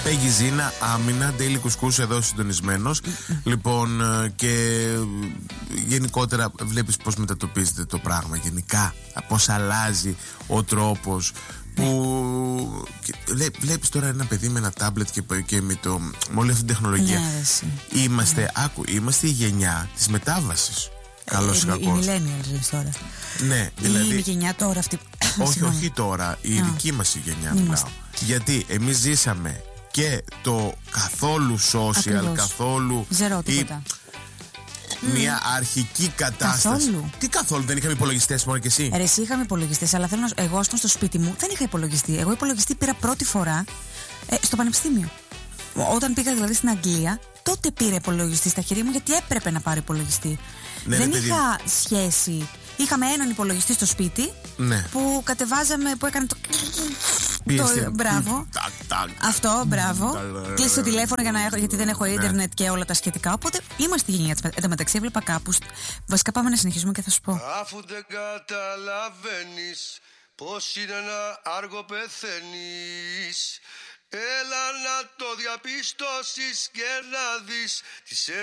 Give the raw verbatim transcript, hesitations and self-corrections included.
Πέγγι Ζήνα, Άμυνα, Ντέιλι Κουσκούς εδώ συντονισμένος. Λοιπόν, και γενικότερα βλέπεις πώς μετατοπίζεται το πράγμα. Γενικά, πώς αλλάζει ο τρόπος που βλέπεις τώρα ένα παιδί με ένα τάμπλετ και, και με, το, με όλη αυτή την τεχνολογία. Ναι, είμαστε, ναι. άκου, είμαστε η γενιά της μετάβασης. Καλώς ή κακώς. Οι millennials λες τώρα. Ναι, δηλαδή. Ή η γενιά τώρα αυτή. Όχι, όχι τώρα. Η δική μας η γενιά μιλάω. Γιατί εμείς ζήσαμε και το καθόλου social, ακριβώς. Καθόλου. Ζερό τίποτα. Μια mm. αρχική κατάσταση. Καθόλου. Τι καθόλου, δεν είχαμε υπολογιστές μόνο και εσύ? Ρε, εσύ είχαμε υπολογιστές, αλλά θέλω να. Εγώ, στο σπίτι μου δεν είχα υπολογιστή. Εγώ υπολογιστή πήρα πρώτη φορά ε, στο πανεπιστήμιο. Όταν πήγα δηλαδή στην Αγγλία, τότε πήρα υπολογιστή στα χέρια μου, γιατί έπρεπε να πάρω υπολογιστή. Ναι, δεν ναι, είχα παιδί. σχέση. Είχαμε έναν υπολογιστή στο σπίτι, ναι. που κατεβάζαμε, που έκανε το. Πιεστε. το μπράβο. Τακ, τακ. Αυτό, μπράβο. Κλείσε το τηλέφωνο για να έχω, γιατί δεν έχω ίντερνετ ναι. και όλα τα σχετικά. Οπότε είμαστε η γενιά της. Εν τω μεταξύ, έβλεπα κάπου. Βασικά, πάμε να συνεχίσουμε και θα σου πω. Αφού δεν καταλαβαίνεις πώς είναι να άργο πεθαίνεις, έλα να το διαπιστώσεις και να δεις τι σε